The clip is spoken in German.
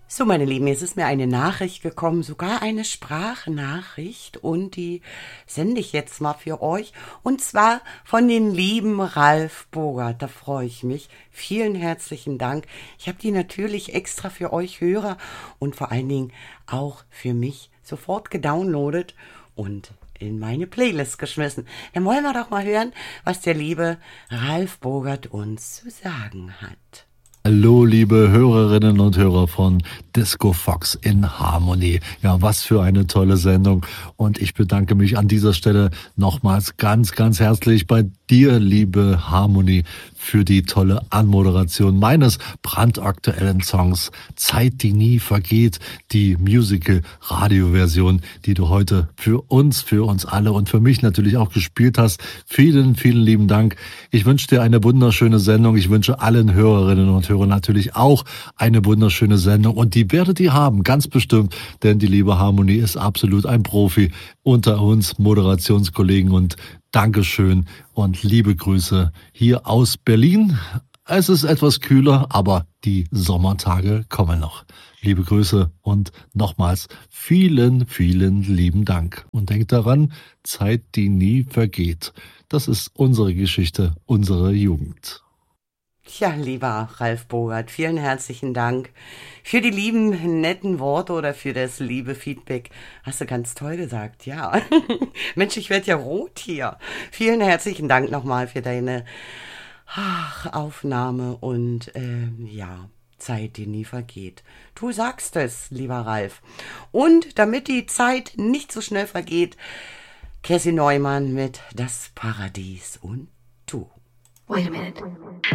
So, meine Lieben, jetzt ist mir eine Nachricht gekommen, sogar eine Sprachnachricht, und die sende ich jetzt mal für euch. Und zwar von den lieben Ralf Bogert. Da freue ich mich. Vielen herzlichen Dank. Ich habe die natürlich extra für euch Hörer und vor allen Dingen auch für mich sofort gedownloadet und in meine Playlist geschmissen. Dann wollen wir doch mal hören, was der liebe Ralf Bogert uns zu sagen hat. Hallo, liebe Hörerinnen und Hörer von Disco Fox in Harmony. Ja, was für eine tolle Sendung. Und ich bedanke mich an dieser Stelle nochmals ganz, ganz herzlich bei dir, liebe Harmony, für die tolle Anmoderation meines brandaktuellen Songs Zeit, die nie vergeht, die Musical-Radio-Version, die du heute für uns alle und für mich natürlich auch gespielt hast. Vielen, vielen lieben Dank. Ich wünsche dir eine wunderschöne Sendung. Ich wünsche allen Hörerinnen und Hörern natürlich auch eine wunderschöne Sendung, und die werdet ihr haben, ganz bestimmt, denn die liebe Harmony ist absolut ein Profi unter uns Moderationskollegen, und Dankeschön und liebe Grüße hier aus Berlin. Es ist etwas kühler, aber die Sommertage kommen noch. Liebe Grüße und nochmals vielen, vielen lieben Dank. Und denkt daran, Zeit, die nie vergeht. Das ist unsere Geschichte, unsere Jugend. Ja, lieber Ralf Bogert, vielen herzlichen Dank für die lieben, netten Worte oder für das liebe Feedback. Hast du ganz toll gesagt, ja. Mensch, ich werde ja rot hier. Vielen herzlichen Dank nochmal für deine Aufnahme und ja, Zeit, die nie vergeht. Du sagst es, lieber Ralf. Und damit die Zeit nicht so schnell vergeht, Cassie Neumann mit Das Paradies und du. Wait a minute.